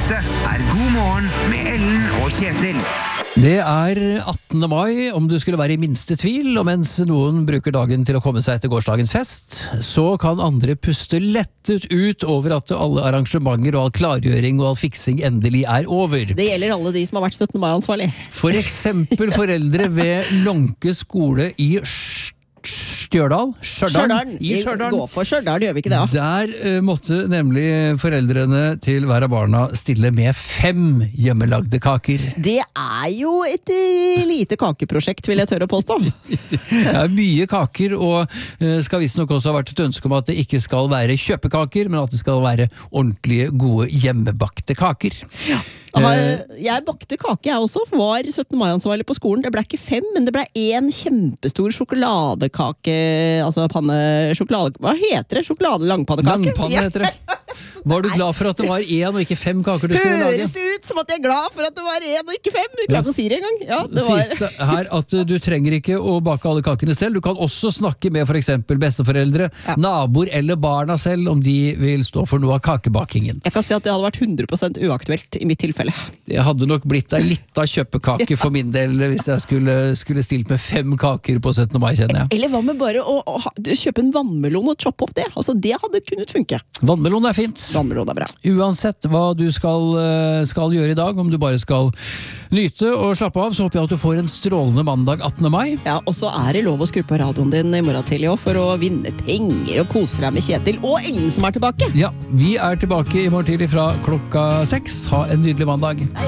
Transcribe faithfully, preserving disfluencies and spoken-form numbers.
Dette er God morgen med Ellen og Kjetil. Det er attende mai, om du skulle være i minste tvil, og mens noen bruker dagen til å komme seg etter gårsdagens fest, så kan andre puste lettet ut over at alle arrangementer og all klargjøring og all fiksing endelig er over. Det gjelder alle de som har vært syttende mai-ansvarlig. For eksempel foreldre ved Lonke skole i Stjørdal, Stjørdal, i Stjørdal. Gå for Stjørdal, gjør vi ikke det? Ja? Der uh, måtte nemlig foreldrene til hver av barna stille med fem hjemmelagde kaker. Det er jo et uh, lite kakeprosjekt, vil jeg tørre å påstå. Det er mye kaker, og uh, skal visst nok også ha vært et ønske om at det ikke skal være kjøpekaker, men at det skal være ordentlige, gode hjemmebakte kaker. Ja. Jeg bakte kake, jeg også. Var syttende mai-ansvarlig på skolen. Det ble ikke fem, men det ble en kjempestor sjokoladekake. Altså panne... Sjokolade... Hva heter det? Sjokolade-langpannekake? Langpanne heter det. Var du glad for at det var én og ikke fem kaker du skulle lage? Høres ut som at jeg er glad for at det var én og ikke fem. Du klarer ikke å si det engang. Ja, det var... Siste her at du trenger ikke å bake alle kakene selv. Du kan også snakke med for eksempel besteforeldre, ja. naboer eller barna selv om de vil stå for noe av kakebakingen. Jeg kan si at det hadde vært hundre prosent uaktuelt i mitt tilfelle. Det hadde nok blitt ei lita kjøpekake for min del hvis jeg skulle, skulle stilt med fem kaker på syttende mai, kjenner jeg. Eller hva med bare å, å, å kjøpe en vannmelon og choppe opp det? Altså, det hadde kunnet funke. Vannmelon er fint. Vannmelon er bra. Uansett hva du skal, skal gjøre i dag, om du bare skal nyte og slappe av, så håper jeg at du får en strålende mandag attende mai. Ja, og så er det lov å skru på radioen din i morgen tidlig også, for å vinne penger og kose deg med Kjetil og Ellen som er tilbake. Ja, vi er tilbake i morgen tidlig fra klokka seks. Ha en nydelig mandag.